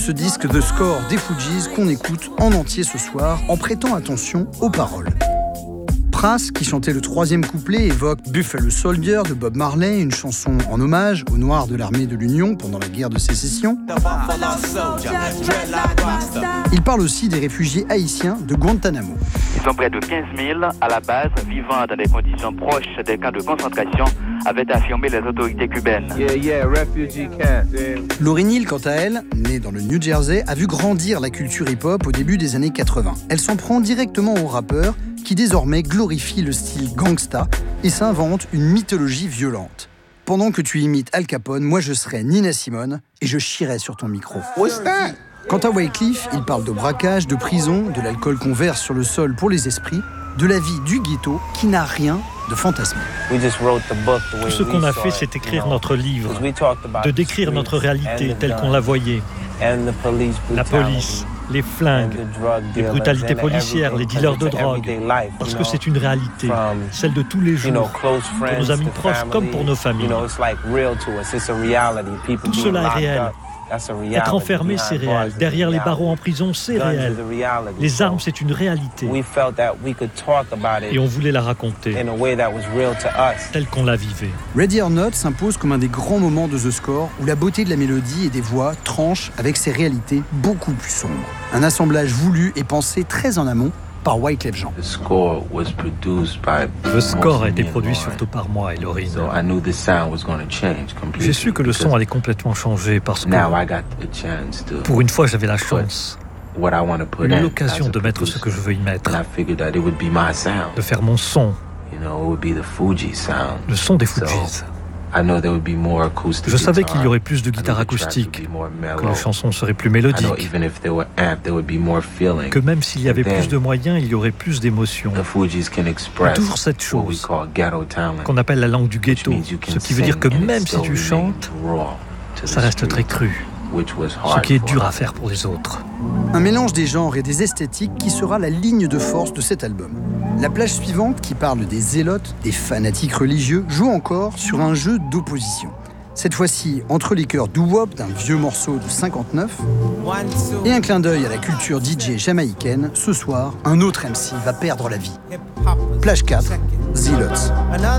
Ce disque The Score des Fugees qu'on écoute en entier ce soir en prêtant attention aux paroles. Pras, qui chantait le troisième couplet, évoque Buffalo Soldier de Bob Marley, une chanson en hommage aux Noirs de l'armée de l'Union pendant la guerre de sécession. Il parle aussi des réfugiés haïtiens de Guantanamo. Ils sont près de 15 000 à la base, vivant dans des conditions proches des camps de concentration, avaient affirmé les autorités cubaines. Refugee camp. Lauryn Hill, quant à elle, née dans le New Jersey, a vu grandir la culture hip-hop au début des années 80. Elle s'en prend directement aux rappeurs qui désormais glorifient le style gangsta et s'inventent une mythologie violente. Pendant que tu imites Al Capone, moi je serais Nina Simone et je chierais sur ton micro. What's that? Quant à Wyclef, il parle de braquage, de prison, de l'alcool qu'on verse sur le sol pour les esprits, de la vie du ghetto qui n'a rien de fantasmé. Tout ce qu'on a fait, c'est écrire notre livre, de décrire notre réalité telle qu'on la voyait. La police, les flingues, les brutalités policières, les dealers de drogue. Parce que c'est une réalité, celle de tous les jours, pour nos amis proches comme pour nos familles. Tout cela est réel. Être enfermé, c'est réel. Derrière les barreaux en prison, c'est réel. Les armes, c'est une réalité. Et on voulait la raconter telle qu'on la vivait. Ready or Not s'impose comme un des grands moments de The Score où la beauté de la mélodie et des voix tranche avec ses réalités beaucoup plus sombres. Un assemblage voulu et pensé très en amont par Wyclef Jean. Le score a été produit surtout par moi et Lauryn. J'ai su que le son allait complètement changer parce que, pour une fois, j'avais la chance, l'occasion de mettre ce que je veux y mettre, de faire mon son, le son des Fugees. Je savais qu'il y aurait plus de guitare acoustique, que les chansons seraient plus mélodiques, que même s'il y avait plus de moyens, il y aurait plus d'émotions. Il y a toujours cette chose qu'on appelle la langue du ghetto, ce qui veut dire que même si tu chantes, ça reste très cru, ce qui est dur à faire pour les autres. Un mélange des genres et des esthétiques qui sera la ligne de force de cet album. La plage suivante, qui parle des zélotes, des fanatiques religieux, joue encore sur un jeu d'opposition. Cette fois-ci, entre les chœurs doo-wop d'un vieux morceau de 59 et un clin d'œil à la culture DJ jamaïcaine, ce soir, un autre MC va perdre la vie. Plage 4, Zealots.